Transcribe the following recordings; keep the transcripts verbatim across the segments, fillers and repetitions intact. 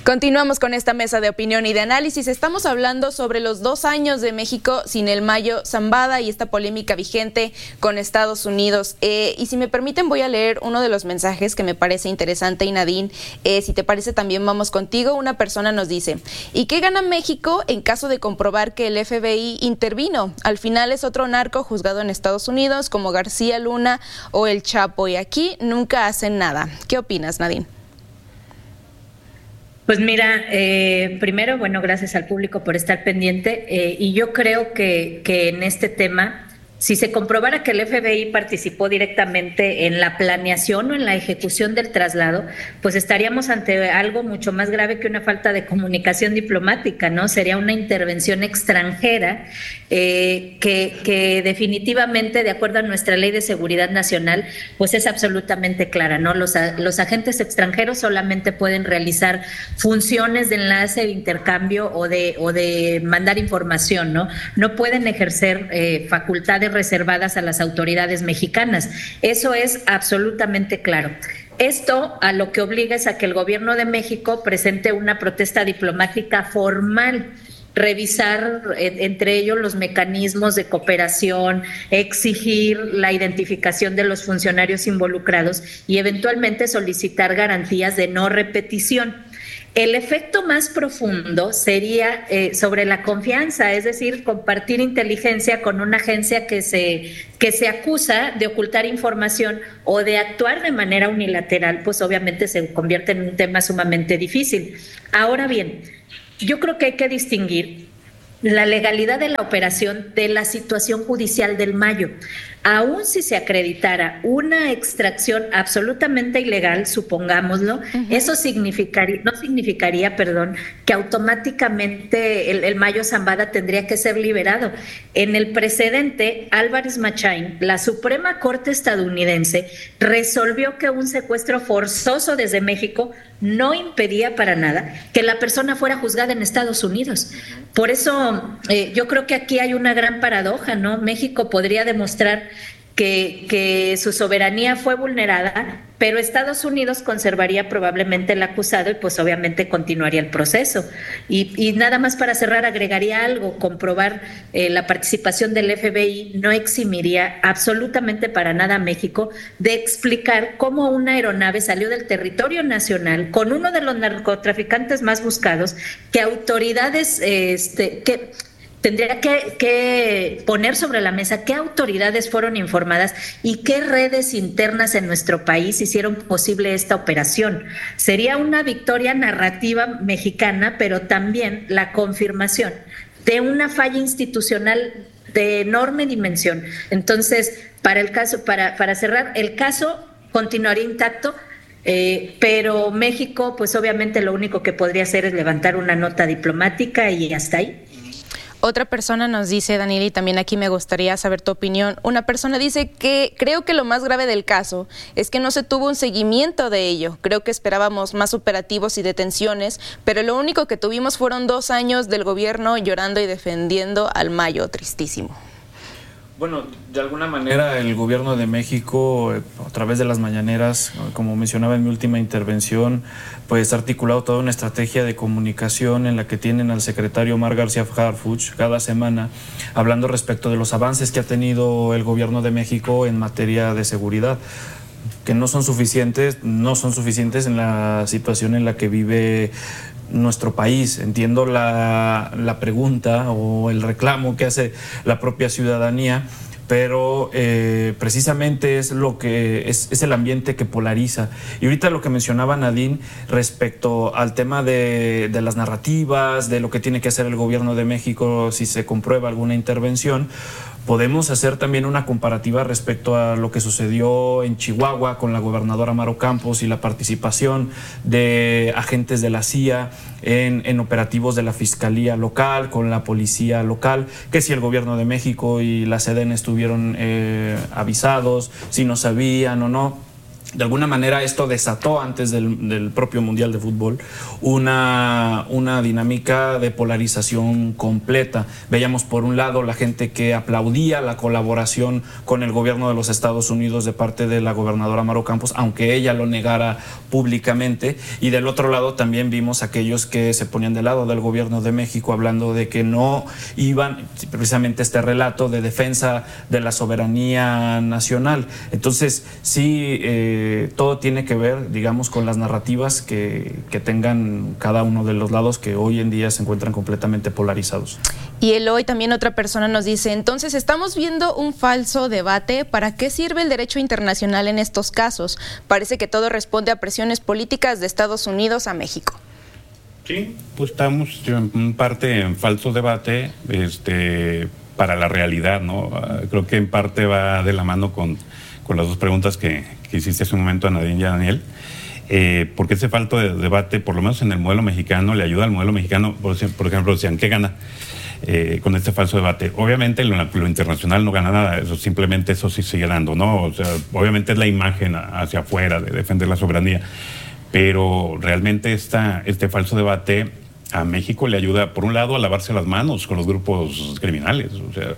Continuamos con esta mesa de opinión y de análisis. Estamos hablando sobre los dos años de México sin el Mayo Zambada y esta polémica vigente con Estados Unidos. Eh, y si me permiten, voy a leer uno de los mensajes que me parece interesante. Y Nadine, eh, si te parece, también vamos contigo. Una persona nos dice: ¿y qué gana México en caso de comprobar que el F B I intervino? Al final es otro narco juzgado en Estados Unidos, como García Luna o el Chapo, y aquí nunca hacen nada. ¿Qué opinas, Nadine? Pues mira, eh, primero, bueno, gracias al público por estar pendiente, eh, y yo creo que, que en este tema, si se comprobara que el F B I participó directamente en la planeación o en la ejecución del traslado, pues estaríamos ante algo mucho más grave que una falta de comunicación diplomática, ¿no? Sería una intervención extranjera eh, que, que definitivamente, de acuerdo a nuestra Ley de Seguridad Nacional, pues es absolutamente clara, ¿no? Los, los agentes extranjeros solamente pueden realizar funciones de enlace, de intercambio o de, o de mandar información, ¿no? No pueden ejercer eh, facultades reservadas a las autoridades mexicanas. Eso es absolutamente claro. Esto a lo que obliga es a que el gobierno de México presente una protesta diplomática formal, revisar eh, entre ellos los mecanismos de cooperación, exigir la identificación de los funcionarios involucrados y eventualmente solicitar garantías de no repetición. El efecto más profundo sería eh, sobre la confianza, es decir, compartir inteligencia con una agencia que se, que se acusa de ocultar información o de actuar de manera unilateral, pues obviamente se convierte en un tema sumamente difícil. Ahora bien, yo creo que hay que distinguir la legalidad de la operación de la situación judicial del Mayo. Aún si se acreditara una extracción absolutamente ilegal, supongámoslo, uh-huh. eso significaría, no significaría, perdón, que automáticamente el, el Mayo Zambada tendría que ser liberado. En el precedente, Álvarez Machain, la Suprema Corte estadounidense, resolvió que un secuestro forzoso desde México no impedía para nada que la persona fuera juzgada en Estados Unidos. Por eso eh, yo creo que aquí hay una gran paradoja, ¿no? México podría demostrar que, que su soberanía fue vulnerada, pero Estados Unidos conservaría probablemente el acusado y pues obviamente continuaría el proceso. Y, y nada más para cerrar, agregaría algo: comprobar eh, la participación del F B I no eximiría absolutamente para nada a México de explicar cómo una aeronave salió del territorio nacional con uno de los narcotraficantes más buscados, que autoridades, este, que tendría que, que poner sobre la mesa qué autoridades fueron informadas y qué redes internas en nuestro país hicieron posible esta operación. Sería una victoria narrativa mexicana, pero también la confirmación de una falla institucional de enorme dimensión. Entonces, para el caso, para, para cerrar, el caso continuaría intacto, eh, pero México, pues obviamente lo único que podría hacer es levantar una nota diplomática y hasta ahí. Otra persona nos dice, Daniel, y también aquí me gustaría saber tu opinión, una persona dice que creo que lo más grave del caso es que no se tuvo un seguimiento de ello. Creo que esperábamos más operativos y detenciones, pero lo único que tuvimos fueron dos años del gobierno llorando y defendiendo al Mayo. Tristísimo. Bueno, de alguna manera el gobierno de México, a través de las mañaneras, como mencionaba en mi última intervención, pues ha articulado toda una estrategia de comunicación en la que tienen al secretario Omar García Harfuch cada semana hablando respecto de los avances que ha tenido el gobierno de México en materia de seguridad, que no son suficientes, no son suficientes en la situación en la que vive nuestro país. Entiendo la, la pregunta o el reclamo que hace la propia ciudadanía, pero eh, precisamente es lo que es, es el ambiente que polariza. Y ahorita lo que mencionaba Nadine respecto al tema de, de las narrativas, de lo que tiene que hacer el gobierno de México si se comprueba alguna intervención, podemos hacer también una comparativa respecto a lo que sucedió en Chihuahua con la gobernadora Maro Campos y la participación de agentes de la C I A en, en operativos de la Fiscalía local, con la policía local, que si el gobierno de México y la SEDEN estuvieron eh, avisados, si no sabían o no. De alguna manera esto desató antes del, del propio Mundial de Fútbol una, una dinámica de polarización completa. Veíamos por un lado la gente que aplaudía la colaboración con el gobierno de los Estados Unidos de parte de la gobernadora Maru Campos, aunque ella lo negara públicamente, y del otro lado también vimos aquellos que se ponían del lado del gobierno de México hablando de que no iban, precisamente este relato de defensa de la soberanía nacional. Entonces sí, eh, todo tiene que ver, digamos, con las narrativas que, que tengan cada uno de los lados, que hoy en día se encuentran completamente polarizados. Y el hoy también otra persona nos dice, entonces estamos viendo un falso debate. ¿Para qué sirve el derecho internacional en estos casos? Parece que todo responde a presiones políticas de Estados Unidos a México. Sí, pues estamos en parte en falso debate este, para la realidad, ¿no? Creo que en parte va de la mano con, con las dos preguntas que, que hiciste hace un momento a Nadine y a Daniel. Eh, porque ese falto de debate, por lo menos en el modelo mexicano, le ayuda al modelo mexicano. Por, por ejemplo, decían, ¿qué gana eh, con este falso debate? Obviamente lo, lo internacional no gana nada, eso simplemente eso sí sigue dando, ¿no? O sea, obviamente es la imagen hacia afuera de defender la soberanía, pero realmente esta, este falso debate a México le ayuda, por un lado, a lavarse las manos con los grupos criminales. O sea,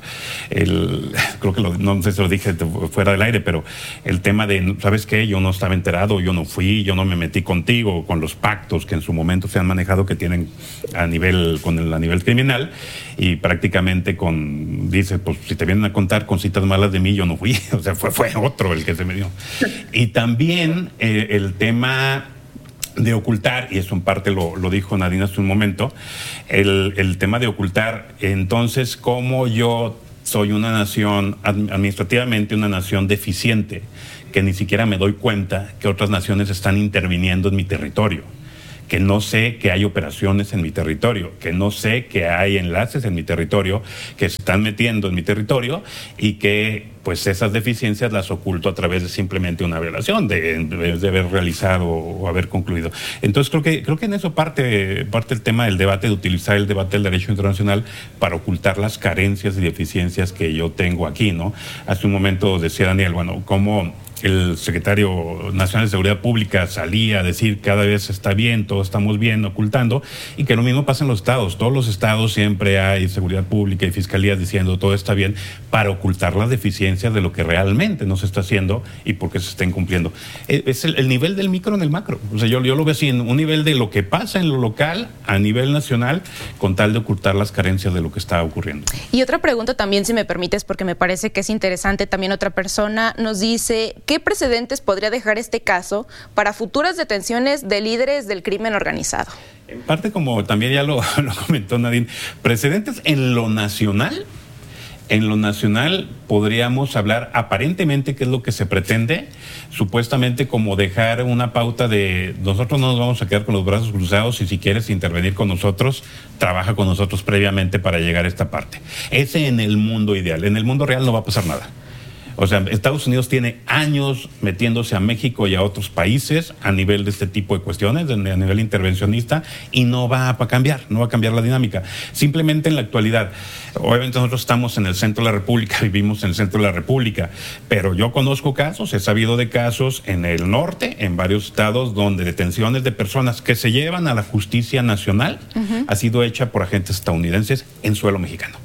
el, creo que lo, no sé si lo dije fuera del aire, pero el tema de, ¿sabes qué? Yo no estaba enterado, yo no fui, yo no me metí contigo, con los pactos que en su momento se han manejado, que tienen a nivel, con el, a nivel criminal, y prácticamente con, dice, pues si te vienen a contar con citas malas de mí, yo no fui. O sea, fue, fue otro el que se me dio. Y también eh, el tema de ocultar, y eso en parte lo, lo dijo Nadine hace un momento, el, el tema de ocultar, entonces, cómo yo soy una nación, administrativamente una nación deficiente, que ni siquiera me doy cuenta que otras naciones están interviniendo en mi territorio, que no sé que hay operaciones en mi territorio, que no sé que hay enlaces en mi territorio, que se están metiendo en mi territorio, y que pues esas deficiencias las oculto a través de simplemente una violación, de, de haber realizado o haber concluido. Entonces creo que, creo que en eso parte, parte el tema del debate, de utilizar el debate del derecho internacional para ocultar las carencias y deficiencias que yo tengo aquí, ¿no? Hace un momento decía Daniel, bueno, cómo el secretario nacional de Seguridad Pública salía a decir cada vez está bien, todos estamos bien, ocultando, y que lo mismo pasa en los estados. Todos los estados siempre hay seguridad pública y fiscalías diciendo todo está bien, para ocultar las deficiencias de lo que realmente no se está haciendo y por qué se está incumpliendo. Es el, el nivel del micro en el macro. O sea, yo, yo lo veo así, en un nivel de lo que pasa en lo local a nivel nacional, con tal de ocultar las carencias de lo que está ocurriendo. Y otra pregunta también, si me permites, porque me parece que es interesante, también otra persona nos dice, ¿qué precedentes podría dejar este caso para futuras detenciones de líderes del crimen organizado? En parte, como también ya lo, lo comentó Nadine, precedentes en lo nacional. En lo nacional podríamos hablar, aparentemente, qué es lo que se pretende, supuestamente como dejar una pauta de nosotros no nos vamos a quedar con los brazos cruzados, y si quieres intervenir con nosotros, trabaja con nosotros previamente para llegar a esta parte. Ese en el mundo ideal. En el mundo real no va a pasar nada. O sea, Estados Unidos tiene años metiéndose a México y a otros países a nivel de este tipo de cuestiones, a nivel intervencionista, y no va a cambiar, no va a cambiar la dinámica. Simplemente en la actualidad, obviamente nosotros estamos en el centro de la República, vivimos en el centro de la República, pero yo conozco casos, he sabido de casos en el norte, en varios estados, donde detenciones de personas que se llevan a la justicia nacional uh-huh. ha sido hecha por agentes estadounidenses en suelo mexicano.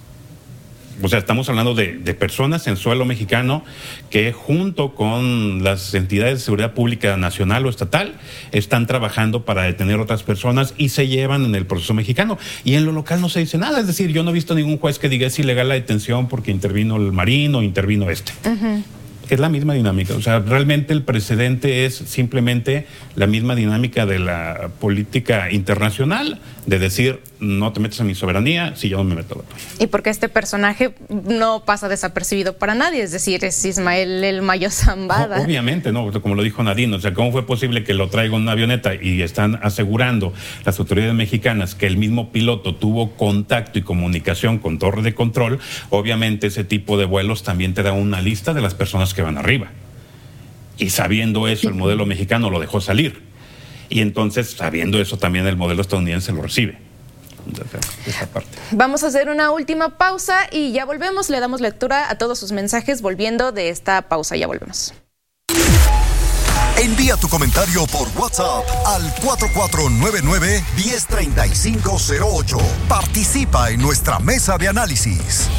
O sea, estamos hablando de, de personas en suelo mexicano que junto con las entidades de seguridad pública nacional o estatal están trabajando para detener otras personas y se llevan en el proceso mexicano. Y en lo local no se dice nada. Es decir, yo no he visto ningún juez que diga es ilegal la detención porque intervino el Marín o intervino este. Uh-huh. Es la misma dinámica. O sea, realmente el precedente es simplemente la misma dinámica de la política internacional, de decir, no te metes en mi soberanía si yo no me meto a la tuya. Y porque este personaje no pasa desapercibido para nadie, es decir, es Ismael el Mayo Zambada. No, obviamente, no, como lo dijo Nadine, o sea, ¿cómo fue posible que lo traiga en una avioneta y están asegurando las autoridades mexicanas que el mismo piloto tuvo contacto y comunicación con torre de control? Obviamente ese tipo de vuelos también te da una lista de las personas que van arriba. Y sabiendo eso, el modelo mexicano lo dejó salir. Y entonces, sabiendo eso, también el modelo estadounidense lo recibe. Esa parte. Vamos a hacer una última pausa y ya volvemos. Le damos lectura a todos sus mensajes volviendo de esta pausa. Ya volvemos. Envía tu comentario por WhatsApp al cuatro cuatro nueve nueve, uno cero tres cinco cero ocho. Participa en nuestra mesa de análisis.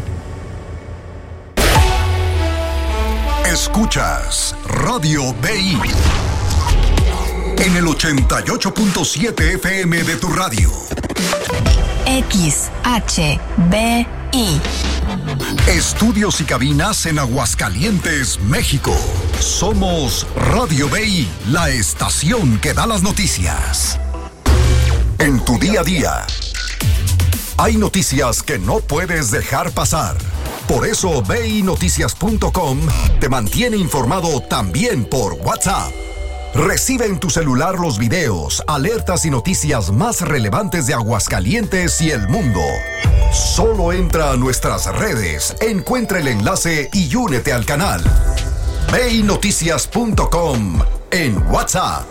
Escuchas Radio B I en el ochenta y ocho punto siete F M de tu radio. X H B I. Estudios y cabinas en Aguascalientes, México. Somos Radio B I, la estación que da las noticias. En tu día a día, hay noticias que no puedes dejar pasar. Por eso B I Noticias punto com te mantiene informado también por WhatsApp. Recibe en tu celular los videos, alertas y noticias más relevantes de Aguascalientes y el mundo. Solo entra a nuestras redes, encuentra el enlace y únete al canal. B I Noticias punto com en WhatsApp.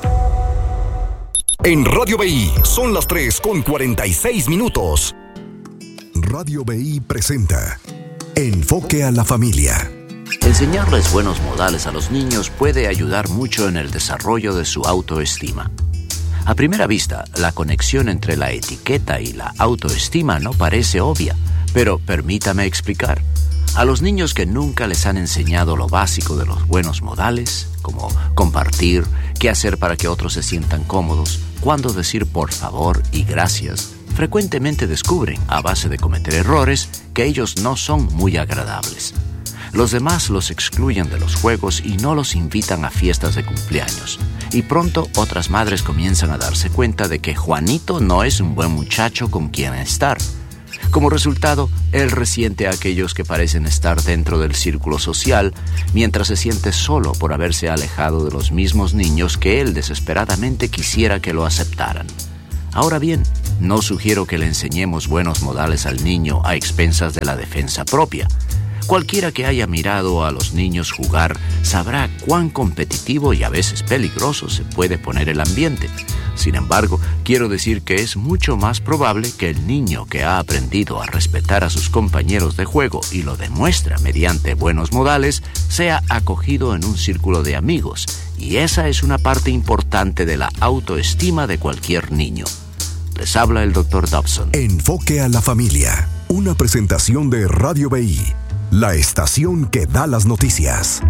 En Radio B I son las tres con cuarenta y seis minutos. Radio B I presenta Enfoque a la Familia. Enseñarles buenos modales a los niños puede ayudar mucho en el desarrollo de su autoestima. A primera vista, la conexión entre la etiqueta y la autoestima no parece obvia, pero permítame explicar. A los niños que nunca les han enseñado lo básico de los buenos modales, como compartir, qué hacer para que otros se sientan cómodos, cuándo decir por favor y gracias, frecuentemente descubren, a base de cometer errores, que ellos no son muy agradables. Los demás los excluyen de los juegos y no los invitan a fiestas de cumpleaños. Y pronto otras madres comienzan a darse cuenta de que Juanito no es un buen muchacho con quien estar. Como resultado, él resiente a aquellos que parecen estar dentro del círculo social, mientras se siente solo por haberse alejado de los mismos niños que él desesperadamente quisiera que lo aceptaran. Ahora bien, no sugiero que le enseñemos buenos modales al niño a expensas de la defensa propia. Cualquiera que haya mirado a los niños jugar sabrá cuán competitivo y a veces peligroso se puede poner el ambiente. Sin embargo, quiero decir que es mucho más probable que el niño que ha aprendido a respetar a sus compañeros de juego y lo demuestra mediante buenos modales, sea acogido en un círculo de amigos, y esa es una parte importante de la autoestima de cualquier niño. Les habla el doctor Dobson. Enfoque a la familia, una presentación de Radio B I, la estación que da las noticias.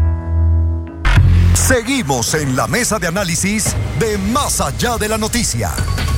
Seguimos en la mesa de análisis de Más Allá de la Noticia.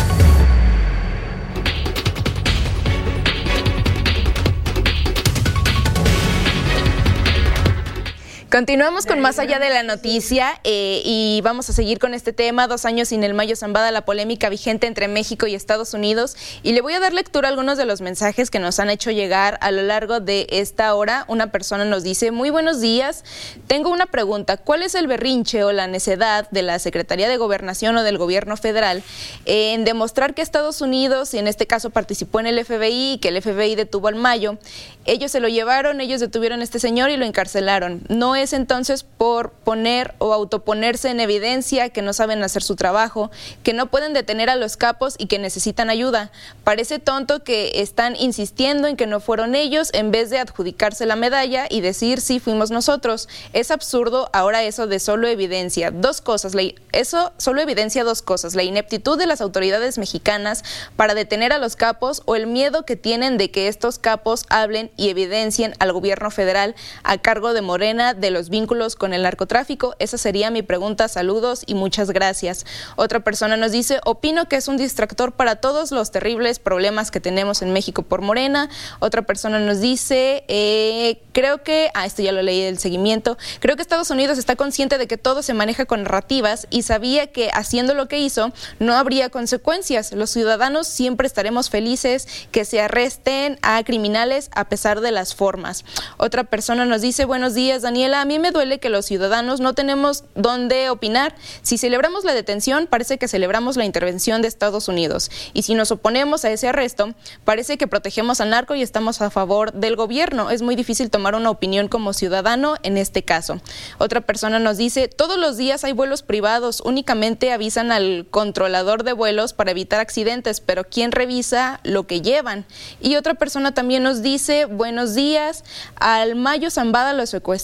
Continuamos con Más Allá de la Noticia eh, y vamos a seguir con este tema, dos años sin el Mayo Zambada, la polémica vigente entre México y Estados Unidos. Y le voy a dar lectura a algunos de los mensajes que nos han hecho llegar a lo largo de esta hora. Una persona nos dice: muy buenos días, tengo una pregunta. ¿Cuál es el berrinche o la necedad de la Secretaría de Gobernación o del Gobierno Federal en demostrar que Estados Unidos, y en este caso participó en el F B I y que el F B I detuvo al Mayo? Ellos se lo llevaron, ellos detuvieron a este señor y lo encarcelaron. No es entonces por poner o autoponerse en evidencia que no saben hacer su trabajo, que no pueden detener a los capos y que necesitan ayuda. Parece tonto que están insistiendo en que no fueron ellos en vez de adjudicarse la medalla y decir sí fuimos nosotros. Es absurdo ahora eso de solo evidencia. Dos cosas, la, eso solo evidencia dos cosas: la ineptitud de las autoridades mexicanas para detener a los capos o el miedo que tienen de que estos capos hablen y evidencien al gobierno federal a cargo de Morena de los vínculos con el narcotráfico. Esa sería mi pregunta. Saludos y muchas gracias. Otra persona nos dice: opino que es un distractor para todos los terribles problemas que tenemos en México por Morena. Otra persona nos dice, eh, creo que, ah, esto ya lo leí del seguimiento, creo que Estados Unidos está consciente de que todo se maneja con narrativas y sabía que haciendo lo que hizo no habría consecuencias. Los ciudadanos siempre estaremos felices que se arresten a criminales a pesar de las formas. Otra persona nos dice: buenos días, Daniela, a mí me duele que los ciudadanos no tenemos dónde opinar. Si celebramos la detención, parece que celebramos la intervención de Estados Unidos. Y si nos oponemos a ese arresto, parece que protegemos al narco y estamos a favor del gobierno. Es muy difícil tomar una opinión como ciudadano en este caso. Otra persona nos dice: todos los días hay vuelos privados, únicamente avisan al controlador de vuelos para evitar accidentes, pero ¿quién revisa lo que llevan? Y otra persona también nos dice: buenos días, al Mayo Zambada lo secuestraron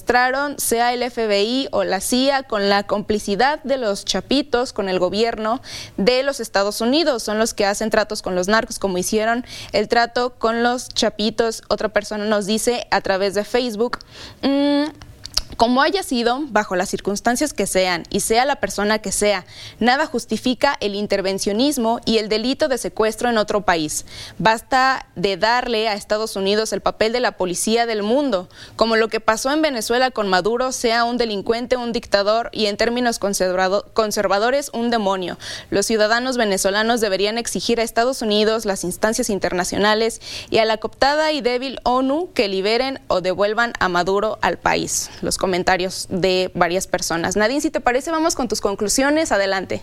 dijeron, sea el F B I o la C I A, con la complicidad de los chapitos, con el gobierno de los Estados Unidos. Son los que hacen tratos con los narcos, como hicieron el trato con los chapitos. Otra persona nos dice a través de Facebook, mmm, como haya sido, bajo las circunstancias que sean y sea la persona que sea, nada justifica el intervencionismo y el delito de secuestro en otro país. Basta de darle a Estados Unidos el papel de la policía del mundo, como lo que pasó en Venezuela con Maduro, sea un delincuente, un dictador y en términos conservadores un demonio. Los ciudadanos venezolanos deberían exigir a Estados Unidos, las instancias internacionales y a la cooptada y débil ONU que liberen o devuelvan a Maduro al país. Los comentarios de varias personas. Nadine, si te parece, vamos con tus conclusiones. Adelante.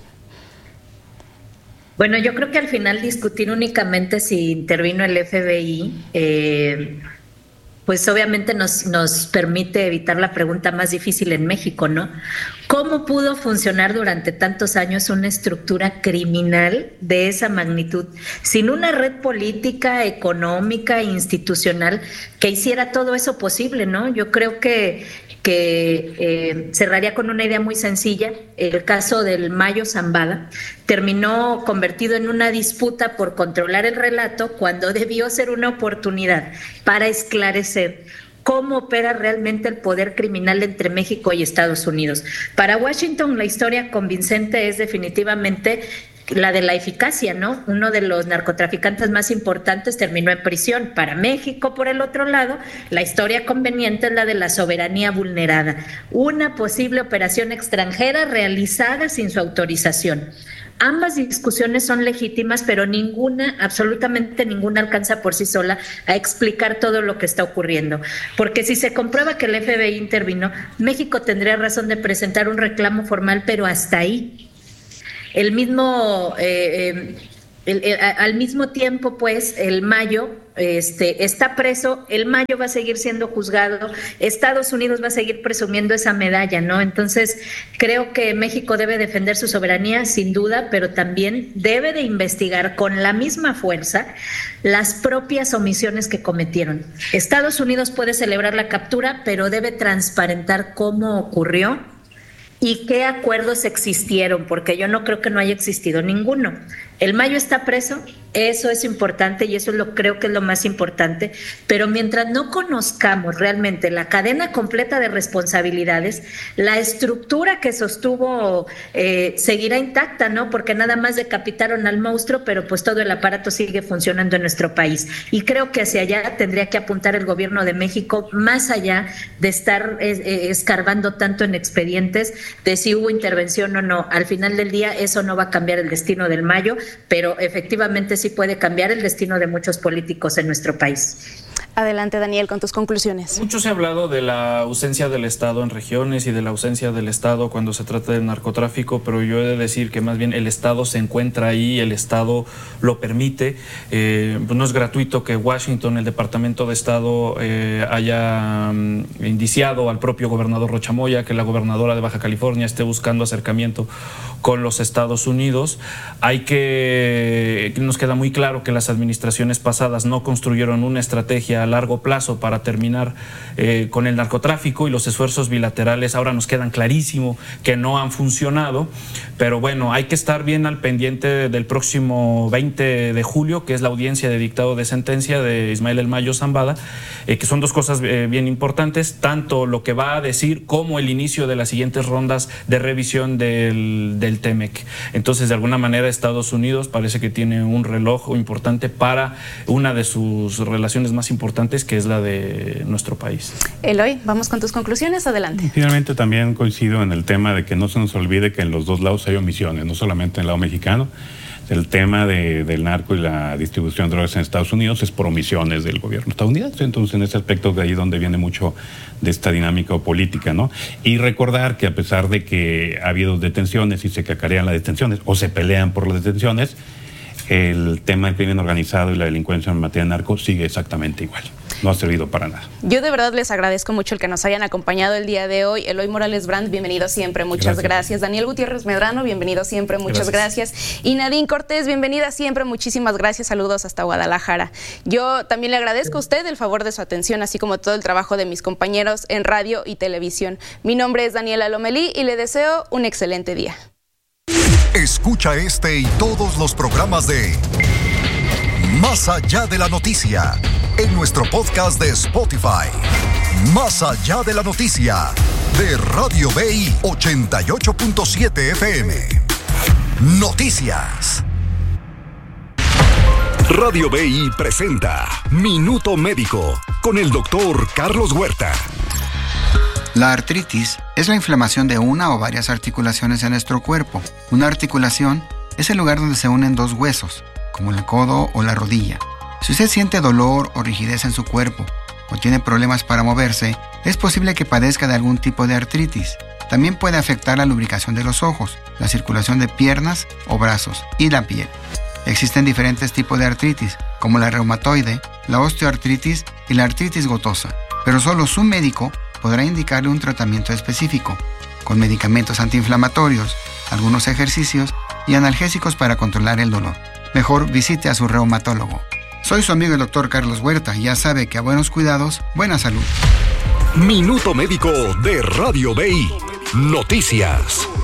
Bueno, yo creo que al final discutir únicamente si intervino el F B I, eh, pues obviamente nos, nos permite evitar la pregunta más difícil en México, ¿no? ¿Cómo pudo funcionar durante tantos años una estructura criminal de esa magnitud, sin una red política, económica, institucional que hiciera todo eso posible, ¿no? Yo creo que que eh, cerraría con una idea muy sencilla. El caso del Mayo Zambada terminó convertido en una disputa por controlar el relato cuando debió ser una oportunidad para esclarecer cómo opera realmente el poder criminal entre México y Estados Unidos. Para Washington, la historia convincente es definitivamente la de la eficacia, ¿no? Uno de los narcotraficantes más importantes terminó en prisión. Para México, por el otro lado, la historia conveniente es la de la soberanía vulnerada, una posible operación extranjera realizada sin su autorización. Ambas discusiones son legítimas, pero ninguna, absolutamente ninguna, alcanza por sí sola a explicar todo lo que está ocurriendo. Porque si se comprueba que el F B I intervino, México tendría razón de presentar un reclamo formal, pero hasta ahí. El mismo, eh, el, el, al mismo tiempo, pues, el Mayo este, está preso, el Mayo va a seguir siendo juzgado, Estados Unidos va a seguir presumiendo esa medalla, ¿no? Entonces, creo que México debe defender su soberanía, sin duda, pero también debe de investigar con la misma fuerza las propias omisiones que cometieron. Estados Unidos puede celebrar la captura, pero debe transparentar cómo ocurrió y qué acuerdos existieron, porque yo no creo que no haya existido ninguno. El Mayo está preso, eso es importante y eso lo creo que es lo más importante, pero mientras no conozcamos realmente la cadena completa de responsabilidades, la estructura que sostuvo eh, seguirá intacta, ¿no? Porque nada más decapitaron al monstruo, pero pues todo el aparato sigue funcionando en nuestro país. Y creo que hacia allá tendría que apuntar el gobierno de México, más allá de estar eh, escarbando tanto en expedientes de si hubo intervención o no. Al final del día eso no va a cambiar el destino del Mayo, pero efectivamente sí puede cambiar el destino de muchos políticos en nuestro país. Adelante, Daniel, con tus conclusiones. Mucho se ha hablado de la ausencia del Estado en regiones y de la ausencia del Estado cuando se trata del narcotráfico, pero yo he de decir que más bien el Estado se encuentra ahí, el Estado lo permite. Eh, pues no es gratuito que Washington, el Departamento de Estado, eh, haya um, indiciado al propio gobernador Rocha Moya, que la gobernadora de Baja California esté buscando acercamiento con los Estados Unidos. Hay que, nos queda muy claro que las administraciones pasadas no construyeron una estrategia a largo plazo para terminar eh, con el narcotráfico, y los esfuerzos bilaterales ahora nos quedan clarísimo que no han funcionado, pero bueno, hay que estar bien al pendiente del próximo veinte de julio, que es la audiencia de dictado de sentencia de Ismael El Mayo Zambada, eh, que son dos cosas eh, bien importantes, tanto lo que va a decir como el inicio de las siguientes rondas de revisión del, del T M E C. Entonces, de alguna manera, Estados Unidos parece que tiene un reloj importante para una de sus relaciones más importantes, que es la de nuestro país. Eloy, vamos con tus conclusiones, adelante. Finalmente también coincido en el tema de que no se nos olvide que en los dos lados hay omisiones, no solamente en el lado mexicano. El tema de, del narco y la distribución de drogas en Estados Unidos es por omisiones del gobierno estadounidense. Entonces, en ese aspecto, de ahí donde viene mucho de esta dinámica política, ¿no? Y recordar que a pesar de que ha habido detenciones y se cacarean las detenciones o se pelean por las detenciones, el tema del crimen organizado y la delincuencia en materia de narco sigue exactamente igual. no ha servido para nada. Yo de verdad les agradezco mucho el que nos hayan acompañado el día de hoy. Eloy Morales Brand, bienvenido siempre, muchas gracias. gracias. Daniel Gutiérrez Medrano, bienvenido siempre, muchas gracias. gracias. Y Nadine Cortés, bienvenida siempre, muchísimas gracias. Saludos hasta Guadalajara. Yo también le agradezco a usted el favor de su atención, así como todo el trabajo de mis compañeros en radio y televisión. Mi nombre es Daniela Lomelí y le deseo un excelente día. Escucha este y todos los programas de Más Allá de la Noticia en nuestro podcast de Spotify. Más Allá de la Noticia de Radio B I ochenta y ocho punto siete F M. Noticias. Radio B I presenta Minuto Médico con el doctor Carlos Huerta. La artritis es la inflamación de una o varias articulaciones en nuestro cuerpo. Una articulación es el lugar donde se unen dos huesos, como el codo o la rodilla. Si usted siente dolor o rigidez en su cuerpo o tiene problemas para moverse, es posible que padezca de algún tipo de artritis. También puede afectar la lubricación de los ojos, la circulación de piernas o brazos y la piel. Existen diferentes tipos de artritis, como la reumatoide, la osteoartritis y la artritis gotosa, pero solo su médico podrá indicarle un tratamiento específico, con medicamentos antiinflamatorios, algunos ejercicios y analgésicos para controlar el dolor. Mejor visite a su reumatólogo. Soy su amigo el doctor Carlos Huerta y ya sabe que a buenos cuidados, buena salud. Minuto Médico de Radio B I. Noticias.